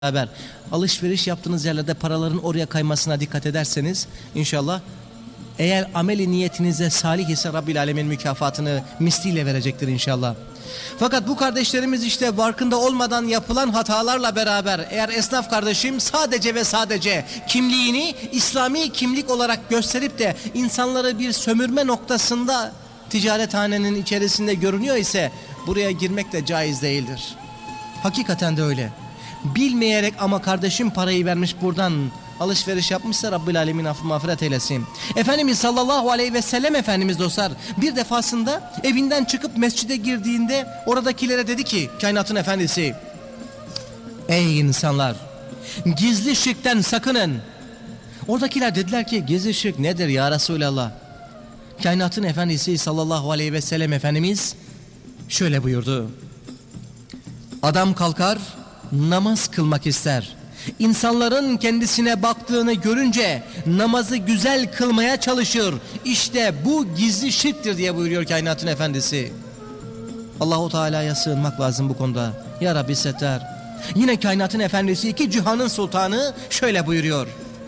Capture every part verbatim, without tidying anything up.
beraber alışveriş yaptığınız yerlerde paraların oraya kaymasına dikkat ederseniz inşallah, eğer ameli niyetinize salih ise Rabbil Alemin mükafatını misliyle verecektir inşallah. Fakat bu kardeşlerimiz işte farkında olmadan yapılan hatalarla beraber, eğer esnaf kardeşim sadece ve sadece kimliğini İslami kimlik olarak gösterip de insanları bir sömürme noktasında ticarethanenin içerisinde görünüyor ise buraya girmek de caiz değildir. Hakikaten de öyle. Bilmeyerek ama kardeşim parayı vermiş, buradan alışveriş yapmışsa Rabbül Alemin affı mağfiret eylesin. Efendimiz sallallahu aleyhi ve sellem Efendimiz dostlar bir defasında evinden çıkıp mescide girdiğinde oradakilere dedi ki, kainatın efendisi, ey insanlar, gizli şirkten sakının. Oradakiler dediler ki, gizli şirk nedir ya Resulallah? Kainatın efendisi sallallahu aleyhi ve sellem Efendimiz şöyle buyurdu: adam kalkar namaz kılmak ister, İnsanların kendisine baktığını görünce namazı güzel kılmaya çalışır, İşte bu gizli şirktir diye buyuruyor kainatın efendisi. Allahu Teala'ya sığınmak lazım bu konuda. Ya Rabbi settar. Yine kainatın efendisi, iki cihanın sultanı şöyle buyuruyor: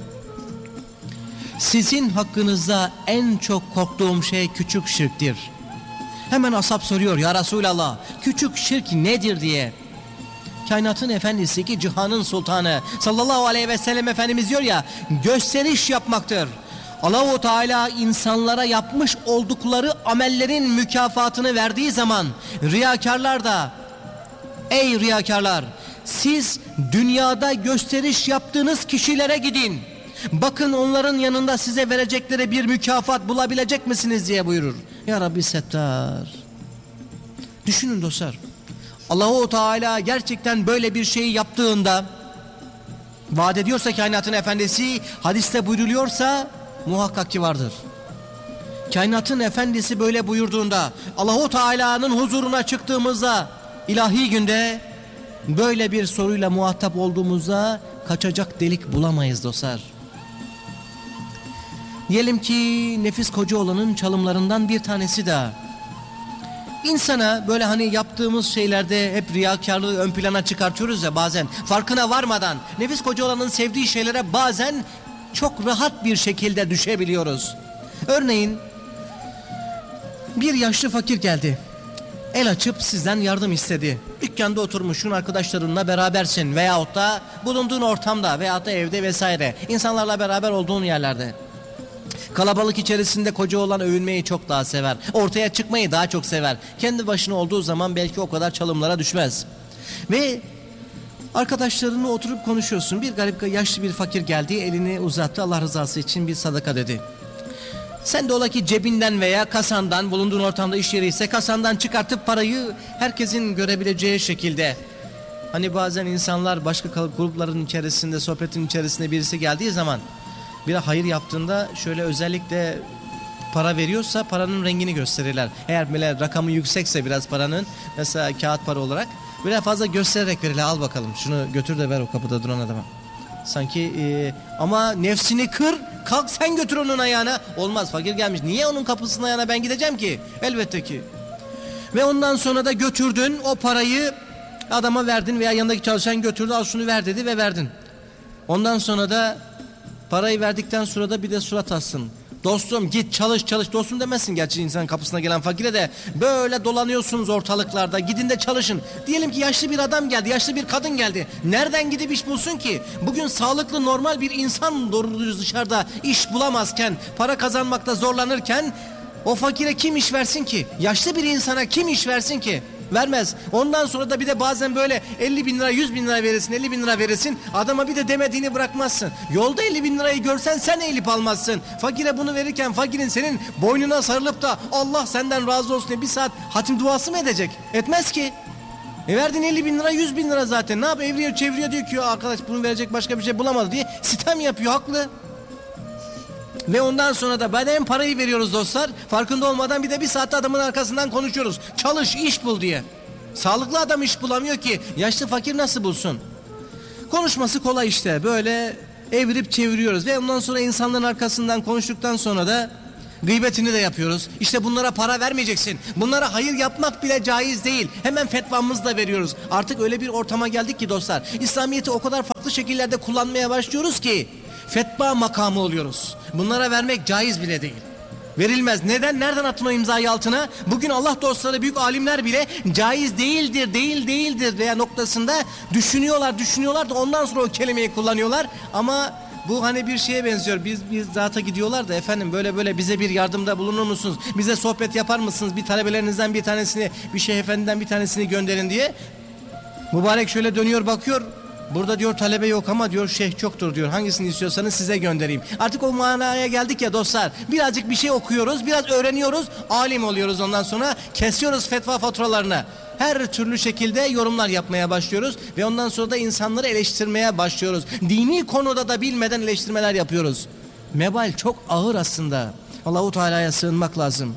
sizin hakkınızda en çok korktuğum şey küçük şirktir. Hemen ashab soruyor, ya Resulallah küçük şirk nedir diye. Kainatın efendisi ki cihanın sultanı sallallahu aleyhi ve sellem Efendimiz diyor ya, gösteriş yapmaktır. Allah-u Teala insanlara yapmış oldukları amellerin mükafatını verdiği zaman riyakarlar da, ey riyakarlar, siz dünyada gösteriş yaptığınız kişilere gidin, bakın onların yanında size verecekleri bir mükafat bulabilecek misiniz diye buyurur. Ya Rabbi settar. Düşünün dostlar, Allah-u Teala gerçekten böyle bir şeyi yaptığında, vaat ediyorsa kainatın efendisi, hadiste buyruluyorsa muhakkak ki vardır. Kainatın efendisi böyle buyurduğunda, Allah-u Teala'nın huzuruna çıktığımızda, ilahi günde böyle bir soruyla muhatap olduğumuzda kaçacak delik bulamayız dostlar. Diyelim ki Nefis Kocaoğlan'ın çalımlarından bir tanesi de, İnsana böyle hani yaptığımız şeylerde hep riyakarlığı ön plana çıkartıyoruz ya bazen, farkına varmadan Nefis Kocaoğlan'ın sevdiği şeylere bazen çok rahat bir şekilde düşebiliyoruz. Örneğin bir yaşlı fakir geldi, el açıp sizden yardım istedi. Dükkanda oturmuşsun, arkadaşlarınla berabersin veyahut da bulunduğun ortamda veyahut da evde vesaire, insanlarla beraber olduğun yerlerde. Kalabalık içerisinde Kocaoğlan övünmeyi çok daha sever. Ortaya çıkmayı daha çok sever. Kendi başına olduğu zaman belki o kadar çalımlara düşmez. Ve arkadaşlarınla oturup konuşuyorsun. Bir garip yaşlı bir fakir geldi, elini uzattı, Allah rızası için bir sadaka dedi. Sen de ola ki cebinden veya kasandan, bulunduğun ortamda iş yeri ise kasandan çıkartıp parayı herkesin görebileceği şekilde. Hani bazen insanlar başka grupların içerisinde, sohbetin içerisinde birisi geldiği zaman, bir hayır yaptığında şöyle özellikle para veriyorsa paranın rengini gösterirler. Eğer böyle rakamı yüksekse biraz paranın, mesela kağıt para olarak, biraz fazla göstererek verirler. Al bakalım şunu götür de ver o kapıda duran adama. Sanki e, ama nefsini kır, kalk sen götür onun ayağına. Olmaz, fakir gelmiş, niye onun kapısının ayağına ben gideceğim ki? Elbette ki. Ve ondan sonra da götürdün o parayı, adama verdin veya yanındaki çalışan götürdü, al şunu ver dedi ve verdin. Ondan sonra da parayı verdikten sonra da bir de surat assın. Dostum git çalış çalış, dostum demezsin gerçi insan kapısına gelen fakire de, böyle dolanıyorsunuz ortalıklarda, gidin de çalışın. Diyelim ki yaşlı bir adam geldi, yaşlı bir kadın geldi, nereden gidip iş bulsun ki? Bugün sağlıklı normal bir insan doğru düz dışarıda iş bulamazken, para kazanmakta zorlanırken o fakire kim iş versin ki? Yaşlı bir insana kim iş versin ki? Vermez. Ondan sonra da bir de bazen böyle elli bin lira, yüz bin lira verirsin, elli bin lira verirsin, adama bir de demediğini bırakmazsın. Yolda elli bin lirayı görsen sen eğilip almazsın. Fakire bunu verirken fakirin senin boynuna sarılıp da Allah senden razı olsun diye bir saat hatim duası mı edecek? Etmez ki. E verdin elli bin lira, yüz bin lira zaten. Ne yap? Evriyor çeviriyor, diyor ki arkadaş bunu verecek başka bir şey bulamadı diye sitem yapıyor, haklı. Ve ondan sonra da ben parayı veriyoruz dostlar, farkında olmadan bir de bir saatte adamın arkasından konuşuyoruz. Çalış, iş bul diye. Sağlıklı adam iş bulamıyor ki, yaşlı fakir nasıl bulsun? Konuşması kolay işte, böyle evirip çeviriyoruz ve ondan sonra insanların arkasından konuştuktan sonra da Gıybetini de yapıyoruz. İşte bunlara para vermeyeceksin. Bunlara hayır yapmak bile caiz değil. Hemen fetvamızı da veriyoruz. Artık öyle bir ortama geldik ki dostlar. İslamiyet'i o kadar farklı şekillerde kullanmaya başlıyoruz ki fetva makamı oluyoruz. Bunlara vermek caiz bile değil. Verilmez. Neden? Nereden attın o imzayı altına? Bugün Allah dostları, büyük alimler bile caiz değildir, değil değildir veya noktasında düşünüyorlar, düşünüyorlar da ondan sonra o kelimeyi kullanıyorlar. Ama bu hani bir şeye benziyor. Biz biz zata gidiyorlar da efendim böyle böyle bize bir yardımda bulunur musunuz? Bize sohbet yapar mısınız? Bir talebelerinizden bir tanesini, bir şeyh efendiden bir tanesini gönderin diye. Mübarek şöyle dönüyor bakıyor. Burada diyor talebe yok ama diyor şeyh çoktur diyor. Hangisini istiyorsanız size göndereyim. Artık o manaya geldik ya dostlar. Birazcık bir şey okuyoruz, biraz öğreniyoruz, alim oluyoruz, ondan sonra kesiyoruz fetva faturalarını. Her türlü şekilde yorumlar yapmaya başlıyoruz ve ondan sonra da insanları eleştirmeye başlıyoruz. Dini konuda da bilmeden eleştirmeler yapıyoruz. Mebal çok ağır aslında. Allahu Teala'ya sığınmak lazım.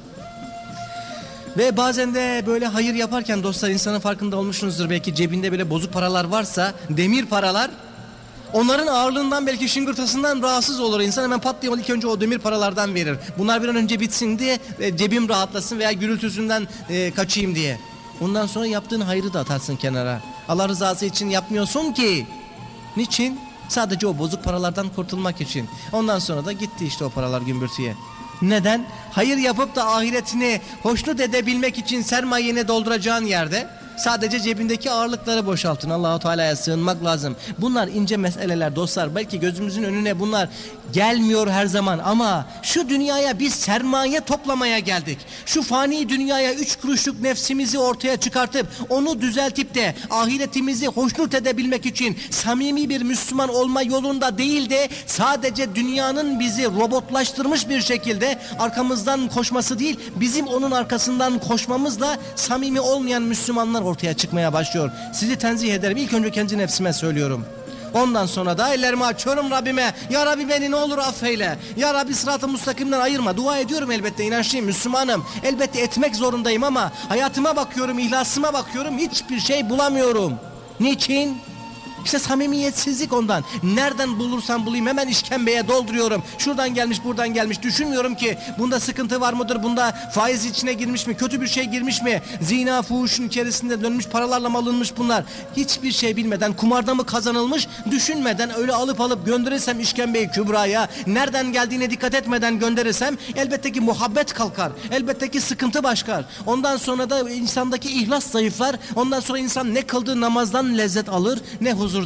Ve bazen de böyle hayır yaparken dostlar, insanın farkında olmuşsunuzdur belki, cebinde böyle bozuk paralar varsa, demir paralar, onların ağırlığından belki şıngırtasından rahatsız olur insan, hemen pat diye ilk önce o demir paralardan verir. Bunlar bir an önce bitsin diye, e, cebim rahatlasın veya gürültüsünden e, kaçayım diye. Ondan sonra yaptığın hayrı da atarsın kenara. Allah rızası için yapmıyorsun ki. Niçin? Sadece o bozuk paralardan kurtulmak için. Ondan sonra da gitti işte o paralar gümbürtüye. Neden? Hayır yapıp da ahiretini hoşnut edebilmek için sermayeni dolduracağın yerde sadece cebindeki ağırlıkları boşaltın. Allahu Teala'ya sığınmak lazım. Bunlar ince meseleler dostlar. Belki gözümüzün önüne bunlar gelmiyor her zaman ama şu dünyaya biz sermaye toplamaya geldik. Şu fani dünyaya üç kuruşluk nefsimizi ortaya çıkartıp onu düzeltip de ahiretimizi hoşnut edebilmek için samimi bir Müslüman olma yolunda değil de sadece dünyanın bizi robotlaştırmış bir şekilde arkamızdan koşması değil, bizim onun arkasından koşmamızla samimi olmayan Müslümanlar ortaya çıkmaya başlıyor. Sizi tenzih ederim. İlk önce kendi nefsime söylüyorum. Ondan sonra da ellerimi açıyorum Rabbime. Ya Rabbi beni ne olur affeyle. Ya Rabbi sırat-ı müstakimden ayırma. Dua ediyorum elbette, inançlıyım, Müslümanım. Elbette etmek zorundayım ama hayatıma bakıyorum, ihlasıma bakıyorum. Hiçbir şey bulamıyorum. Niçin? İşte samimiyetsizlik ondan. Nereden bulursam bulayım hemen işkembeye dolduruyorum. Şuradan gelmiş, buradan gelmiş. Düşünmüyorum ki bunda sıkıntı var mıdır? Bunda faiz içine girmiş mi? Kötü bir şey girmiş mi? Zina, fuhuşun içerisinde dönmüş, paralarla mı alınmış bunlar? Hiçbir şey bilmeden, kumarda mı kazanılmış? Düşünmeden öyle alıp alıp gönderirsem işkembeyi kübraya, nereden geldiğine dikkat etmeden gönderirsem elbette ki muhabbet kalkar. Elbette ki sıkıntı başkar. Ondan sonra da insandaki ihlas zayıflar. Ondan sonra insan ne kıldığı namazdan lezzet alır, ne huzur.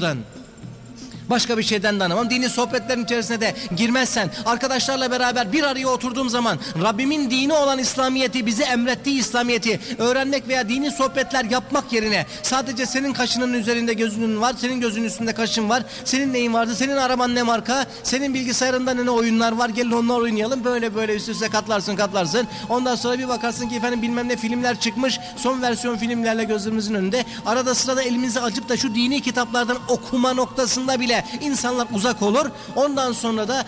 Başka bir şeyden de anlamam. Dini sohbetlerin içerisine de girmezsen, arkadaşlarla beraber bir araya oturduğum zaman Rabbimin dini olan İslamiyet'i, bize emrettiği İslamiyet'i öğrenmek veya dini sohbetler yapmak yerine sadece senin kaşının üzerinde gözünün var, senin gözünün üstünde kaşın var, senin neyin vardı, senin araban ne marka, senin bilgisayarında ne oyunlar var, gelin onlar oynayalım, böyle böyle üst üste katlarsın katlarsın. Ondan sonra bir bakarsın ki efendim bilmem ne filmler çıkmış, son versiyon filmlerle gözümüzün önünde. Arada sırada elimizi açıp da şu dini kitaplardan okuma noktasında bile insanlar uzak olur. Ondan sonra da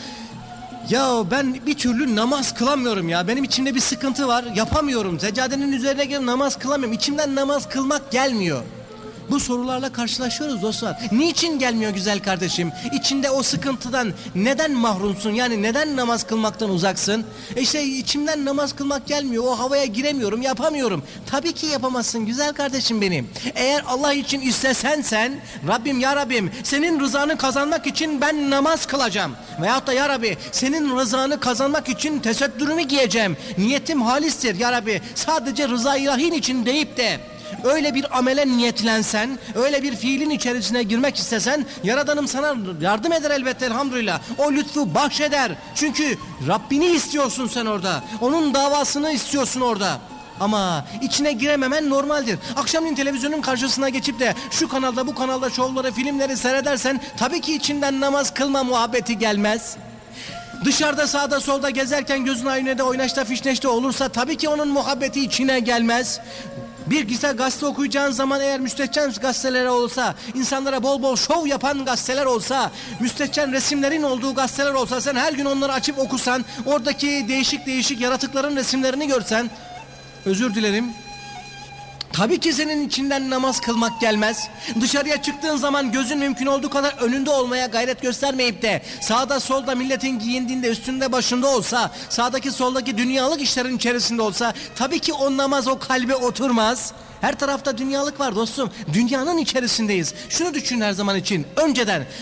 ya ben bir türlü namaz kılamıyorum ya. Benim içimde bir sıkıntı var. Yapamıyorum. Seccadenin üzerine gelip namaz kılamıyorum. İçimden namaz kılmak gelmiyor. Bu sorularla karşılaşıyoruz dostlar. Niçin gelmiyor güzel kardeşim? İçinde o sıkıntıdan neden mahrumsun? Yani neden namaz kılmaktan uzaksın? E işte içimden namaz kılmak gelmiyor. O havaya giremiyorum, yapamıyorum. Tabii ki yapamazsın güzel kardeşim benim. Eğer Allah için istesen sen, Rabbim ya Rabbim senin rızanı kazanmak için ben namaz kılacağım. Veyahut da ya Rabbi senin rızanı kazanmak için tesettürümü giyeceğim. Niyetim halistir ya Rabbi. Sadece rıza ilahin için deyip de öyle bir amele niyetlensen, öyle bir fiilin içerisine girmek istesen, Yaradanım sana yardım eder elbette elhamdülillah. O lütfu bahşeder. Çünkü Rabbini istiyorsun sen orada. Onun davasını istiyorsun orada. Ama içine girememen normaldir. Akşamleyin televizyonun karşısına geçip de şu kanalda bu kanalda şovları, filmleri seyredersen tabii ki içinden namaz kılma muhabbeti gelmez. Dışarıda sağda solda gezerken gözün aynada oynaşta fişneşte olursa tabii ki onun muhabbeti içine gelmez. Bir güzel gazete okuyacağın zaman eğer müstehcen gazeteler olsa, insanlara bol bol şov yapan gazeteler olsa, müstehcen resimlerin olduğu gazeteler olsa, sen her gün onları açıp okusan, oradaki değişik değişik yaratıkların resimlerini görsen, özür dilerim, Tabii ki senin içinden namaz kılmak gelmez. Dışarıya çıktığın zaman gözün mümkün olduğu kadar önünde olmaya gayret göstermeyip de sağda solda milletin giyindiğinde üstünde başında olsa, sağdaki soldaki dünyalık işlerin içerisinde olsa tabii ki o namaz o kalbe oturmaz. Her tarafta dünyalık var dostum. Dünyanın içerisindeyiz. Şunu düşün her zaman için. Önceden